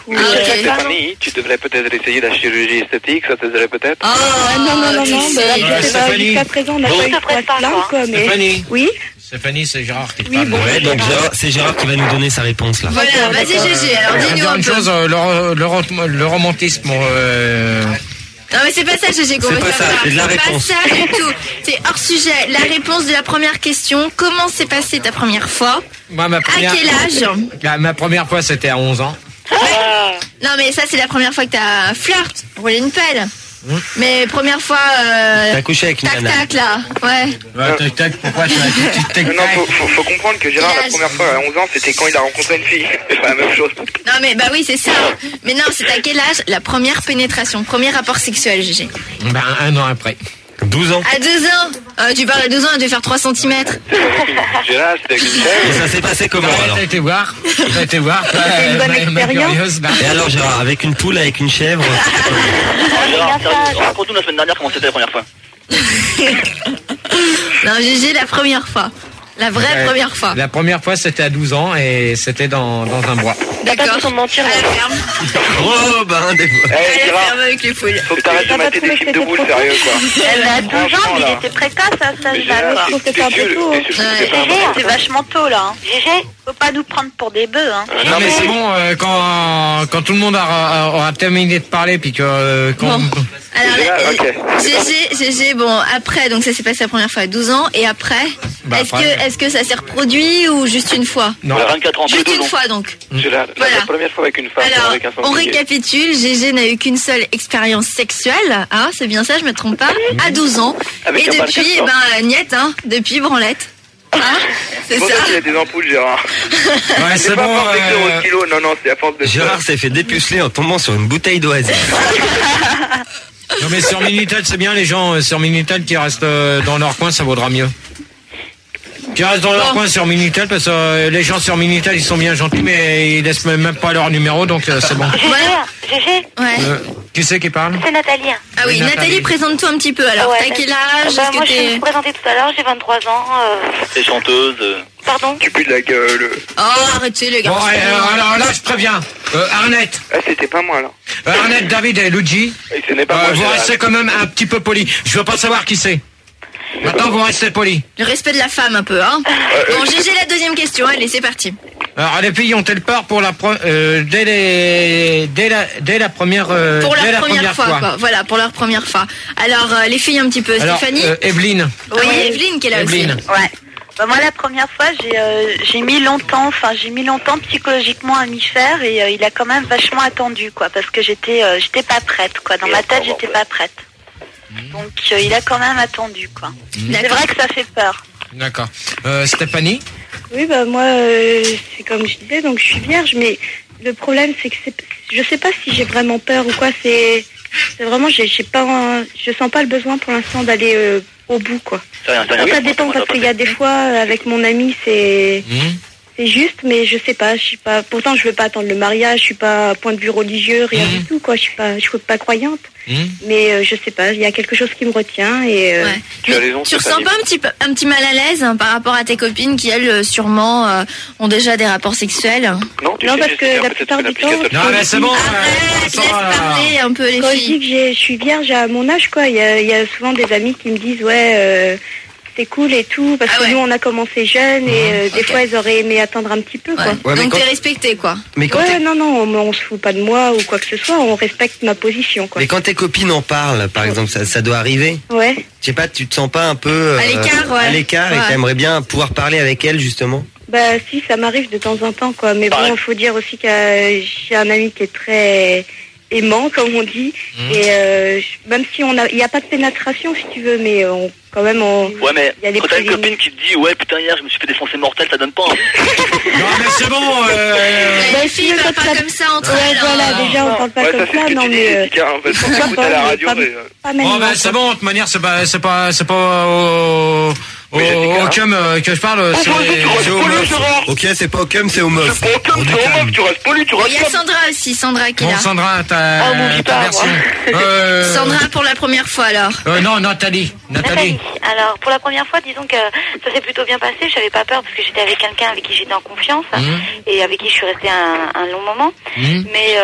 coup. Stéphanie, tu devrais peut-être essayer la chirurgie esthétique, ça t'aiderait peut-être. Non, jusqu'à présent, on n'a pas eu de plainte, quoi, mais... Stéphanie. Oui. Stéphanie, c'est Gérard qui te parle. Ouais, donc c'est Gérard qui va nous donner sa réponse là. Voilà, vas-y GG, alors dis-nous un une peu. chose, le romantisme... Non mais c'est pas ça GG qu'on veut savoir. C'est de la pas réponse. ça du tout. C'est hors sujet. La réponse de la première question. Comment s'est passée ta première fois? Moi, À quel âge? Ma première fois, c'était à 11 ans. Non mais ça c'est la première fois que t'as flirt, roulé une pelle. Mais première fois T'as couché avec une tac nana. tac là, ouais. Tac, pourquoi tu as une petite technique? Non, faut comprendre que Gérard, la première fois à 11 ans, c'était quand il a rencontré une fille. C'est pas la même chose. Non mais bah oui c'est ça. Mais non c'est à quel âge la première pénétration, premier rapport sexuel GG? Ben, 1 an après. 12 ans. À 2 ans. Tu parles à 12 ans, elle devait faire 3 cm. Gérard, c'était avec une fille. Et ça s'est passé comment alors? T'as été voir. C'était une bonne expérience. Et alors Gérard, avec une poule, avec une chèvre? Gérard, raconte-nous la semaine dernière comment c'était la première fois. Non GG la première fois. La vraie première fois. La première fois, c'était à 12 ans et c'était dans un bois. D'accord. Sans mentir, À la ferme. Oh, ben des fois. À la Gérard, ferme avec les poules. faut que t'arrêtes de mater des films de boules, sérieux, quoi. Elle a 12 ans, Franchement, mais là. il était précoce à cet âge-là, quoi. trouve que c'est un peu tôt. GG, c'est vachement tôt, là. GG, faut pas nous prendre pour des bœufs, hein. Non mais c'est bon, quand tout le monde aura terminé de parler, puis que... Bon. Alors, ok. GG, bon, après, donc ça s'est passé la première fois à 12 ans, et après, Bah, après. est-ce que ça s'est reproduit ou juste une fois? Non. 24 ans, Juste une fois donc. Gérard, Voilà. la première fois avec une femme, Alors, avec un on sanglier. récapitule, GG n'a eu qu'une seule expérience sexuelle, hein, c'est bien ça, je me trompe pas, à 12 ans. Avec Et un depuis, parquet, niette, hein, depuis branlette. Hein, c'est C'est pour ça. ça qu'il y a des ampoules, Gérard. Ouais, C'est c'est pas bon. à force d'être au kilo, non, c'est à force de... Gérard s'est fait dépuceler en tombant sur une bouteille d'oasis. Non mais sur Minitel, c'est bien, les gens sur Minitel qui restent dans leur coin, ça vaudra mieux. Qui restent dans leur coin sur Minitel, parce que les gens sur Minitel, ils sont bien gentils, mais ils laissent même pas leur numéro, donc c'est bon. GG, Ouais. Qui c'est qui parle? c'est Nathalie. Ah oui, Oui, Nathalie, Nathalie. présente-toi un petit peu. Alors, Ouais. t'as quel âge? Est-ce que Moi, je vais t'es... me présenter tout à l'heure, j'ai 23 ans. T'es chanteuse. Pardon? Tu pues de la gueule. Oh, arrêtez les gars. Bon, alors là, je préviens. Arnett, Ah, c'était pas moi, là. Arnett, David et Luigi, Et ce n'est pas moi, vous Gérard. restez quand même un petit peu poli. Je veux pas savoir qui c'est. Maintenant, vous restez poli. Le respect de la femme un peu, hein. Bon, GG, la deuxième question, allez, c'est parti. Alors, les filles ont-elles peur pour dès la première Pour dès leur la première fois, quoi. Voilà, pour leur première fois. Alors, les filles un petit peu, Alors, Stéphanie? Evelyne. Oui, Evelyne qui est là Evelyne. aussi. Ouais. Bah, moi, la première fois, j'ai mis longtemps psychologiquement à m'y faire et il a quand même vachement attendu, quoi, parce que j'étais pas prête, quoi. Dans ma tête, j'étais pas prête. Donc, il a quand même attendu, quoi. C'est vrai que ça fait peur. D'accord. Stéphanie. Oui, bah moi, c'est comme je disais, donc je suis vierge, mais le problème, c'est que je sais pas si j'ai vraiment peur ou quoi. C'est vraiment, je sens pas le besoin pour l'instant d'aller au bout, quoi. Ça dépend parce qu'il y a des fois avec mon ami, c'est juste, mais je sais pas, pourtant je veux pas attendre le mariage, je suis pas à point de vue religieux, rien du tout, quoi. Je suis pas croyante. Mais je sais pas, il y a quelque chose qui me retient et Ouais. Tu as raison, Tu ressens Stéphanie. pas un petit mal à l'aise hein, par rapport à tes copines qui, elles, sûrement, ont déjà des rapports sexuels? Non, tu Non, sais, parce je que sais, la peut-être plupart que du temps, l'application- Non, mais c'est bon. Arrête, laisse parler un peu les quand je filles. dis que je suis vierge à mon âge, quoi, il y a souvent des amis qui me disent c'est cool et tout, parce Ah que ouais. nous on a commencé jeunes et des ok. fois ils auraient aimé attendre un petit peu, quoi. Ouais. Ouais, mais Donc quand- t'es respecté, quoi. Mais quand, Ouais, non, on se fout pas de moi ou quoi que ce soit, on respecte ma position, quoi. mais quand tes copines en parlent, par exemple, ça doit arriver. Ouais. Je sais pas, tu te sens pas un peu À l'écart, ouais. à l'écart et Ouais. t'aimerais bien pouvoir parler avec elles justement. Bah si, ça m'arrive de temps en temps, quoi. Mais bon, il faut dire aussi que j'ai un ami qui est très aimant, comme on dit. Et même si il n'y a pas de pénétration, si tu veux, mais quand même, Ouais, mais il y a des quand t'as une préliminaires. copine qui te dit ouais putain hier je me suis fait défoncer mortel, ça donne pas. Hein. Non, mais c'est bon. Les filles si, parlent quand pas ça- comme ça entre Ouais, elles. voilà, hein. déjà on parle pas Ouais, comme ça c'est ça, ce que non tu dis, mais Jessica, en fait, quand t'écoutes à la radio, mais... pas Bon, maintenant. ben c'est bon. De toute manière, c'est pas au cum que je parle. C'est au meuf. Ok, c'est pas au cum, c'est au meuf. C'est pas comme, c'est au meuf, tu restes poli, tu Il restes y a comme. Sandra aussi, Sandra qui est Bon, là. Sandra, mon ta guitare, version. Sandra pour la première fois alors. Non, Nathalie. Alors, pour la première fois, disons que ça s'est plutôt bien passé. J'avais pas peur parce que j'étais avec quelqu'un avec qui j'étais en confiance et avec qui je suis restée un long moment. Mais